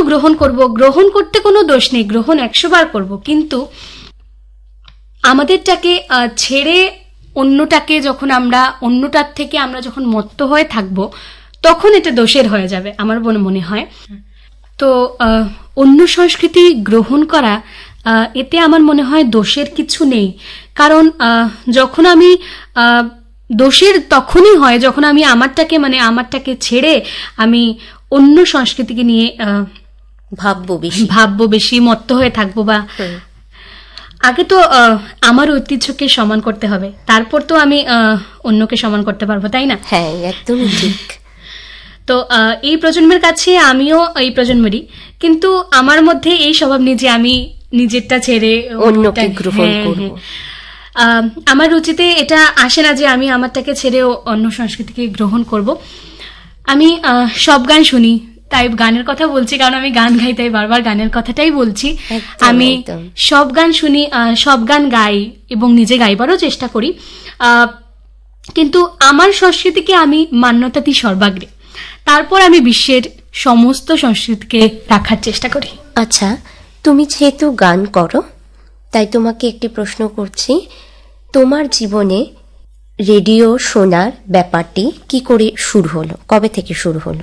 গ্রহণ করব, গ্রহণ করতে কোনো দোষ নেই, গ্রহণ 100 বার করব, কিন্তু আমাদেরটাকে ছেড়ে অন্যটাকে যখন আমরা অন্যটার থেকে আমরা যখন মত্ত হয়ে থাকবো, তখন এটা দোষের হয়ে যাবে আমার মনে হয়। তো অন্য সংস্কৃতি গ্রহণ করা, এতে আমার মনে হয় দোষের কিছু নেই। কারণ যখন আমি দোষের তখনই হয় যখন আমি আমারটাকে ছেড়ে আমি অন্য সংস্কৃতিকে নিয়ে ভাববো বেশি, মত্ত হয়ে থাকবো। বা আগে তো আমার ঐতিহ্যকে সম্মান করতে হবে, তারপর তো আমি অন্যকে সম্মান করতে পারবো, তাই না? হ্যাঁ, একদমই ঠিক। তো এই প্রজন্মের কাছে আমিও এই প্রজন্মেরই, কিন্তু আমার মধ্যে এই স্বভাব নেই যে আমি নিজেরটা ছেড়ে অন্যকে গ্রহণ করব। আমার রুচিতে এটা আসে না যে আমি আমারটাকে ছেড়ে অন্য সংস্কৃতিকে গ্রহণ করব। আমি সব গান শুনি, তাই গানের কথা বলছি, কারণ আমি গান গাই, তাই বারবার গানের কথাটাই বলছি। আমি সব গান শুনি, সব গান গাই এবং নিজে গাইবারও চেষ্টা করি, কিন্তু আমার সংস্কৃতিকে আমি মান্যতা দিই সর্বাগ্রে, তারপর আমি বিশ্বের সমস্ত সংস্কৃতিকে রাখার চেষ্টা করি। আচ্ছা, তুমি যেহেতু গান করো, তাই তোমাকে একটি প্রশ্ন করছি। তোমার জীবনে রেডিও শোনার ব্যাপারটি কি করে শুরু হলো, কবে থেকে শুরু হলো?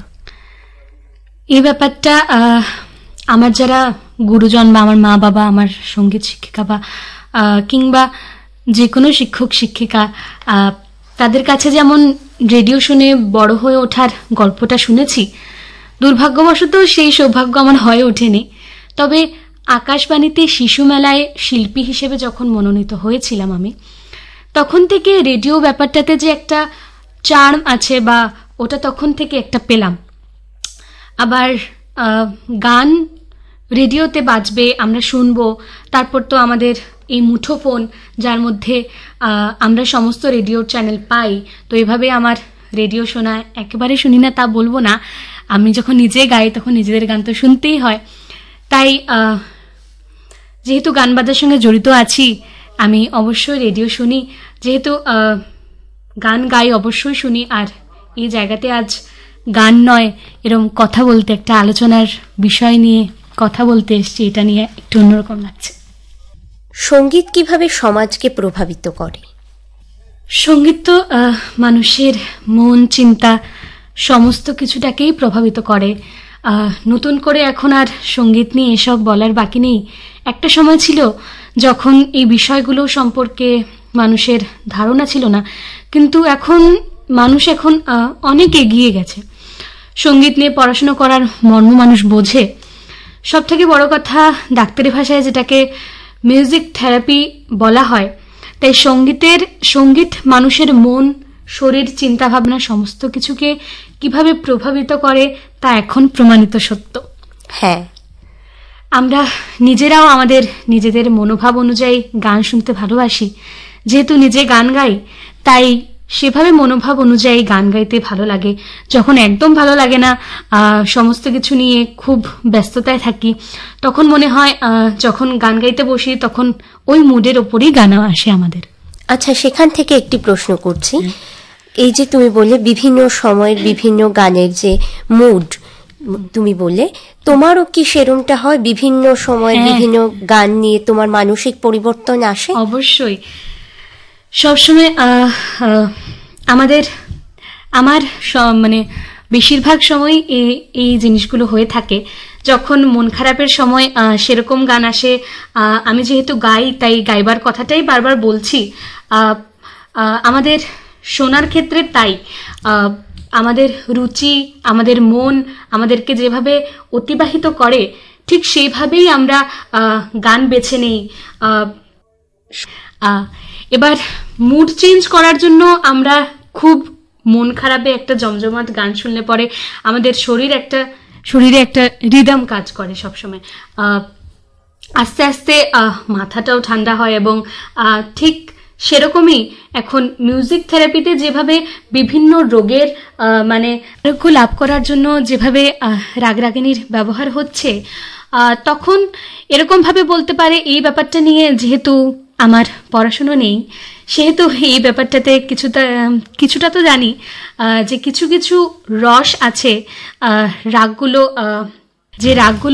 এই ব্যাপারটা আমার যারা গুরুজন বা আমার মা বাবা, আমার সঙ্গীত শিক্ষিকা বা কিংবা যে কোনো শিক্ষক শিক্ষিকা, তাদের কাছে যেমন রেডিও শুনে বড় হয়ে ওঠার গল্পটা শুনেছি, দুর্ভাগ্যবশত সেই সৌভাগ্য আমার হয়ে ওঠেনি। তবে আকাশবাণীতে শিশু মেলায় শিল্পী হিসেবে যখন মনোনীত হয়েছিলাম আমি, তখন থেকে রেডিও ব্যাপারটাতে যে একটা চার্ম আছে বা ওটা তখন থেকে একটা পেলাম। আবার গান রেডিওতে বাজবে, আমরা শুনবো, তারপর তো আমাদের এই মুঠোফোন যার মধ্যে আমরা সমস্ত রেডিও চ্যানেল পাই। তো এভাবে আমার রেডিও শোনা, একেবারে শুনি না তা বলবো না, আমি যখন নিজে গাই তখন নিজেদের গান তো শুনতেই হয়। তাই যেহেতু গান বাজার সঙ্গে জড়িত আছি, আমি অবশ্যই রেডিও শুনি, যেহেতু গান গাই অবশ্যই শুনি। আর এই জায়গাতে আজ গান নয়, এরকম কথা বলতে, একটা আলোচনার বিষয় নিয়ে কথা বলতে এসছি, এটা নিয়ে একটু অন্যরকম লাগছে। সঙ্গীত কিভাবে সমাজকে প্রভাবিত করে? সঙ্গীত তো মানুষের মন, চিন্তা সমস্ত কিছুটাকেই প্রভাবিত করে। নতুন করে এখন আর সঙ্গীত নিয়ে এসব বলার বাকি নেই। একটা সময় ছিল যখন এই বিষয়গুলো সম্পর্কে মানুষের ধারণা ছিল না, কিন্তু মানুষ এখন অনেক এগিয়ে গেছে। সঙ্গীত নিয়ে পড়াশোনা করার মর্ম মানুষ বোঝে। সব থেকে বড় কথা, ডাক্তারি ভাষায় যেটাকে মিউজিক থেরাপি বলা হয়, তাই সঙ্গীত মানুষের মন, শরীর, চিন্তা ভাবনা সমস্ত কিছুকে কিভাবে প্রভাবিত করে তা এখন প্রমাণিত সত্য। হ্যাঁ, আমরা নিজেরাও আমাদের নিজেদের মনোভাব অনুযায়ী গান শুনতে ভালোবাসি। যেহেতু নিজে গান গাই, তাই সেভাবে মনোভাব অনুযায়ী গান গাইতে ভালো লাগে। যখন একদম ভালো লাগে না, সমস্ত কিছু নিয়ে খুব ব্যস্ততায় থাকি, তখন মনে হয় যখন গান গাইতে বসি তখন ওই মুডের ওপরই গান আসে আমাদের। আচ্ছা, সেখান থেকে একটি প্রশ্ন করছি। এই যে তুমি বললে বিভিন্ন সময়ের বিভিন্ন গানের যে মুড তুমি বললে, তোমারও কি সেরমটা হয়? বিভিন্ন সময়ের বিভিন্ন গান নিয়ে তোমার মানসিক পরিবর্তন আসে? অবশ্যই, সবসময় আমার বেশিরভাগ সময় এই জিনিসগুলো হয়ে থাকে। যখন মন খারাপের সময় সেরকম গান আসে। আমি যেহেতু গাই, তাই গাইবার কথাটাই বারবার বলছি। আমাদের শোনার ক্ষেত্রে তাই আমাদের রুচি, আমাদের মন আমাদেরকে যেভাবে অতিবাহিত করে, ঠিক সেইভাবেই আমরা গান বেছে নেই। এবার মুড চেঞ্জ করার জন্য আমরা খুব মন খারাপে একটা জমজমাট গান শুনলে পরে আমাদের শরীরে একটা রিদম কাজ করে সবসময়। আস্তে আস্তে মাথাটাও ঠান্ডা হয় এবং ঠিক সেরকমই এখন মিউজিক থেরাপিতে যেভাবে বিভিন্ন রোগের আরোগ্য লাভ করার জন্য যেভাবে রাগরাগিনীর ব্যবহার হচ্ছে, তখন এরকম ভাবে বলতে পারে এই ব্যাপারটা নিয়ে, যেহেতু আমার পড়াশুনো নেই, সেহেতু এই ব্যাপারটাতে কিছুটা তো জানি যে কিছু কিছু রস আছে, রাগগুলো